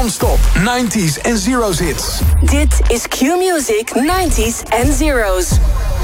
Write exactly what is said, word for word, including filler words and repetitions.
Non-stop nineties en zeros hits. Dit is Q-Music nineties en zeros.